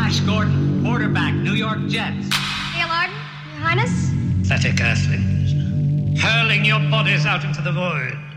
Flash Gordon, quarterback, New York Jets. Gail Arden, Your Highness? Pathetic earthlings, hurling your bodies out into the void.